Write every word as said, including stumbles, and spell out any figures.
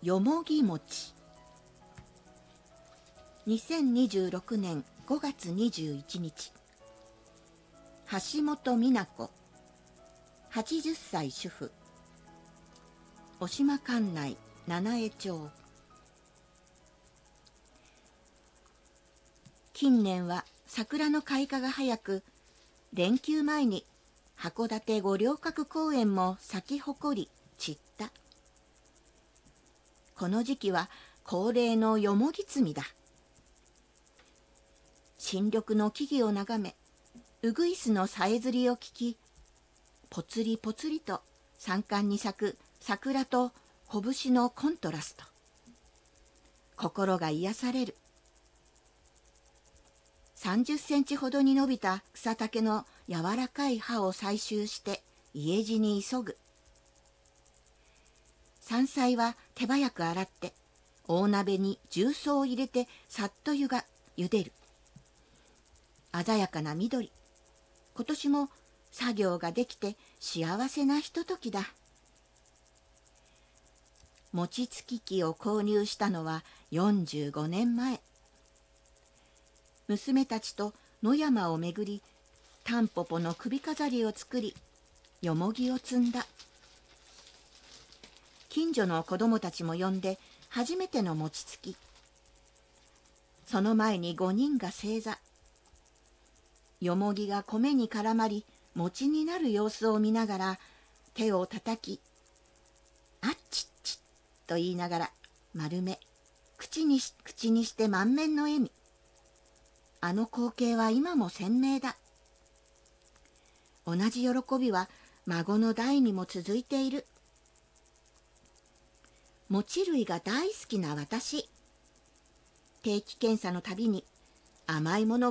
よもぎ餅。にせんにじゅうろくねんごがつにじゅういちにち、橋本美奈子、はちじゅっさい主婦、渡島管内七重町。近年は桜の開花が早く、連休前に函館五稜郭公園も咲き誇り散った。この時期は恒例のよもぎ摘みだ。新緑の木々を眺め、うぐいすのさえずりを聞き、ぽつりぽつりと山間に咲く桜と拳のコントラスト。心が癒される。さんじゅっセンチほどに伸びた草丈の柔らかい葉を採集して家路に急ぐ。山菜は手早く洗って大鍋に重曹を入れてさっとゆが茹でる。鮮やかな緑。今年も作業ができて幸せなひとときだ。餅つき機を購入したのはよんじゅうごねんまえ。娘たちと野山を巡り、タンポポの首飾りを作り、よもぎを摘んだ。近所の子供たちも呼んで初めての餅つき。その前にごにんが正座。よもぎが米に絡まり餅になる様子を見ながら手をたたき、あっちっちと言いながら丸め、口にし口にして満面の笑み。あの光景は今も鮮明だ。同じ喜びは孫の代にも続いている。餅類が大好きな私。定期検査のたびに甘いもの